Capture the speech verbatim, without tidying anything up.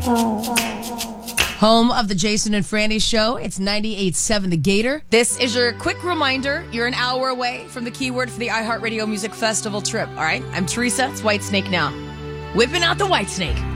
Home of the Jason and Franny Show. It's ninety-eight point seven The Gator. This is your quick reminder. You're an hour away from the keyword for the iHeartRadio Music Festival trip, all right? I'm Teresa. It's Whitesnake now. Whipping out the Whitesnake.